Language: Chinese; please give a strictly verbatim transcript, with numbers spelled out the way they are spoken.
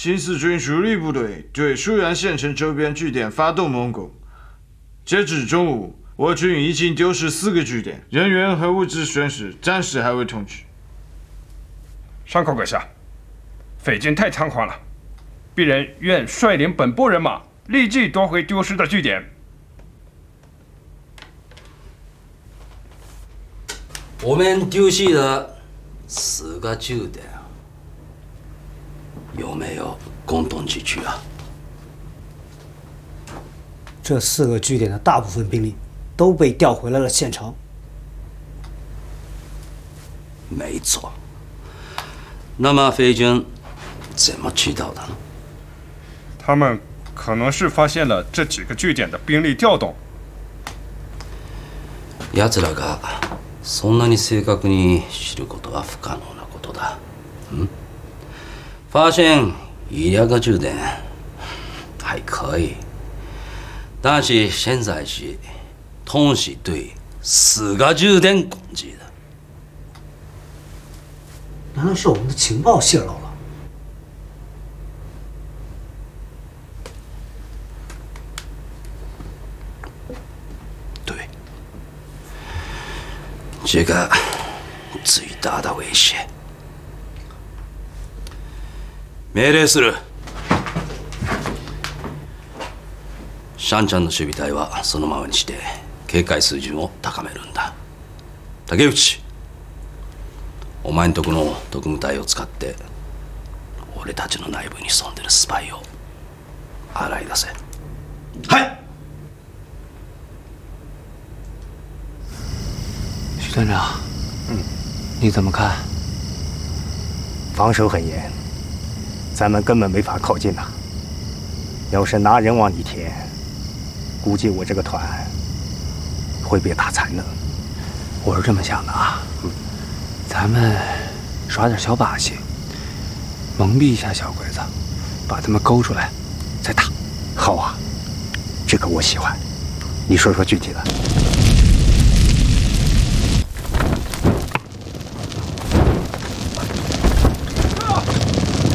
新四军主力部队对舒阳县城周边据点发动猛攻。截至中午，我军已经丢失四个据点，人员和物资损失暂时还未统计。 山口阁下，匪军太猖狂了，鄙人愿率领本部人马立即夺回丢失的据点。 我们丢弃了四个据点，有没有共同之处啊？ 这四个据点的大部分兵力都被调回来了县城。 没错。那么匪军怎么知道的呢？ 他们可能是发现了这几个据点的兵力调动。 奴らがそんなに正確に知ることは不可能なことだ。嗯，发现一两个据点还可以，但是现在是同时对四个据点攻击的。 难道是我们的情报泄露了？ 对，这个最大的威胁。命令する。シャンちゃんの守備隊はそのままにして警戒水準を高めるんだ。竹内。お前んとこの特務隊を使って俺たちの内部に潜んでるスパイを洗い出せ。はい。 徐团长，嗯，你怎么看？ 防守很严，咱们根本没法靠近呐。要是拿人往里填，估计我这个团会被打残的。 我是这么想的啊。嗯。咱们耍点小把戏，蒙蔽一下小鬼子，把他们勾出来，再打。 好啊，这个我喜欢。你说说具体的。